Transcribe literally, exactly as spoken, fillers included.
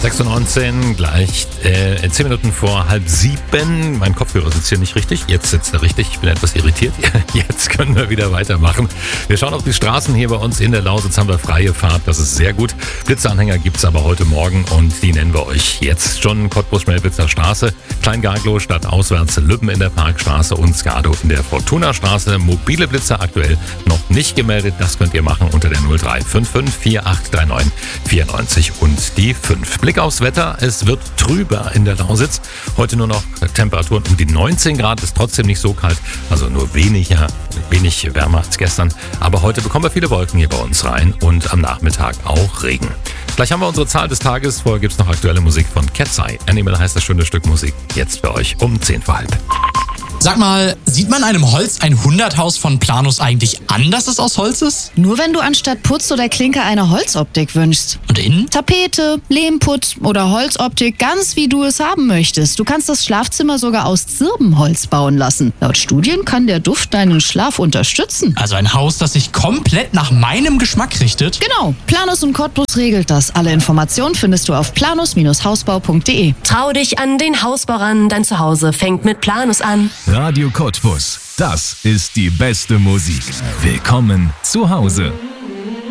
sechs Uhr neunzehn, gleich äh, in zehn Minuten vor halb sieben. Mein Kopfhörer sitzt hier nicht richtig. Jetzt sitzt er richtig. Ich bin etwas irritiert. Jetzt können wir wieder weitermachen. Wir schauen auf die Straßen hier bei uns in der Lausitz. Haben wir freie Fahrt. Das ist sehr gut. Blitzeanhänger gibt es aber heute Morgen und die nennen wir euch jetzt schon. Cottbus-Schmelwitzer Straße, Klein-Garglow, stadtauswärts Lübben in der Parkstraße und Skado in der Fortuna-Straße. Mobile Blitzer aktuell noch nicht gemeldet. Das könnt ihr machen unter der null drei fünf fünf vier acht drei neun vier neun und die fünf. Blick aufs Wetter. Es wird trüber in der Lausitz. Heute nur noch Temperaturen um die neunzehn Grad. Ist trotzdem nicht so kalt. Also nur weniger, wenig wärmer als gestern. Aber heute bekommen wir viele Wolken hier bei uns rein und am Nachmittag auch Regen. Gleich haben wir unsere Zahl des Tages. Vorher gibt es noch aktuelle Musik von Cat's Eye. Animal heißt das schöne Stück Musik. Jetzt für euch um zehn vor halb. Sag mal, sieht man einem Holz ein Hunderthaus von Planus eigentlich an, dass es aus Holz ist? Nur wenn du anstatt Putz oder Klinker eine Holzoptik wünschst. Und innen? Tapete, Lehmputz oder Holzoptik, ganz wie du es haben möchtest. Du kannst das Schlafzimmer sogar aus Zirbenholz bauen lassen. Laut Studien kann der Duft deinen Schlaf unterstützen. Also ein Haus, das sich komplett nach meinem Geschmack richtet? Genau, Planus und Cottbus regelt das. Alle Informationen findest du auf planus Hausbau punkt de. Trau dich an den Hausbau ran, dein Zuhause fängt mit Planus an. Radio Cottbus, das ist die beste Musik. Willkommen zu Hause.